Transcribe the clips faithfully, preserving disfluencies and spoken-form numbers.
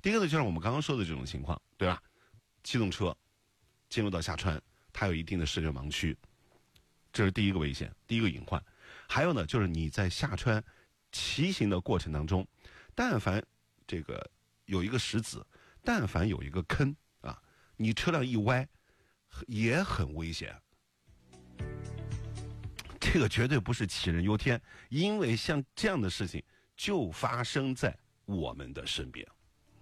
第一个呢，就像我们刚刚说的这种情况，对吧？机动车进入到下川，它有一定的视觉盲区，这是第一个危险，第一个隐患。还有呢，就是你在下川骑行的过程当中，但凡这个有一个石子，但凡有一个坑啊，你车辆一歪，也很危险。这个绝对不是杞人忧天，因为像这样的事情就发生在我们的身边。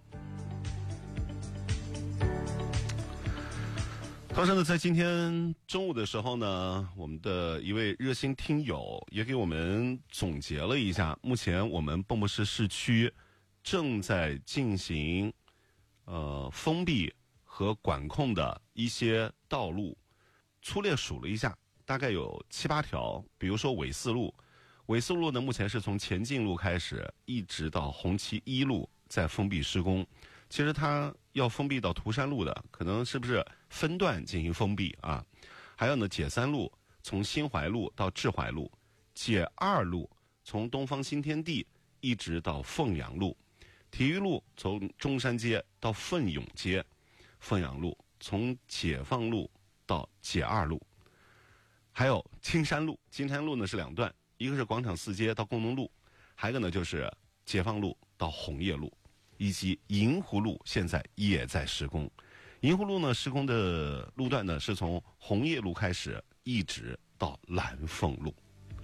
同时呢，在今天中午的时候呢，我们的一位热心听友也给我们总结了一下，目前我们蚌埠市市区正在进行呃封闭和管控的一些道路，粗略数了一下，大概有七八条。比如说纬四路，纬四路呢，目前是从前进路开始，一直到红旗一路在封闭施工。其实它要封闭到涂山路的，可能是不是分段进行封闭啊？还有呢，解三路从新怀路到志怀路，解二路从东方新天地一直到凤阳路，体育路从中山街到奋勇街，凤阳路从解放路到解二路，还有青山路。青山路呢是两段，一个是广场四街到工农路，还有一个呢就是解放路到红叶路。以及银湖路现在也在施工，银湖路呢施工的路段呢是从红叶路开始，一直到蓝凤路。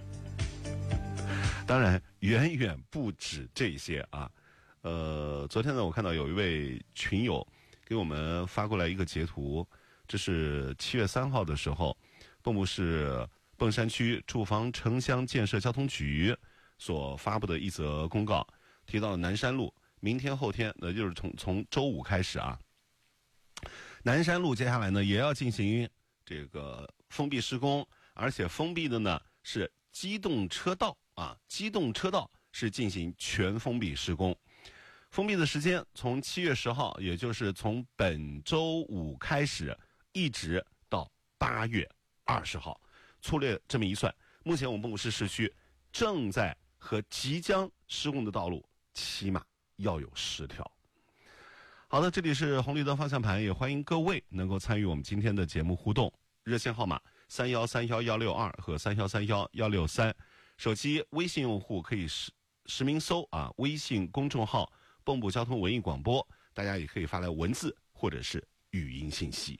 当然远远不止这些啊。呃，昨天呢我看到有一位群友给我们发过来一个截图，这是七月三号的时候，蚌埠市蚌山区住房城乡建设交通局所发布的一则公告，提到了南山路。明天后天那就是从从周五开始啊，南山路接下来呢也要进行这个封闭施工，而且封闭的呢是机动车道啊，机动车道是进行全封闭施工。封闭的时间从七月十号，也就是从本周五开始，一直到八月二十号。粗略这么一算，目前我们蚌埠市市区正在和即将施工的道路起码要有十条。好的，这里是红绿灯方向盘，也欢迎各位能够参与我们今天的节目互动。热线号码三幺三幺幺六二和三幺三幺幺六三，手机微信用户可以实实名搜啊，微信公众号蚌埠交通文艺广播，大家也可以发来文字或者是语音信息。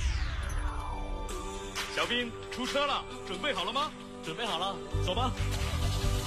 小兵出车了，准备好了吗？ 准备好了，走吧。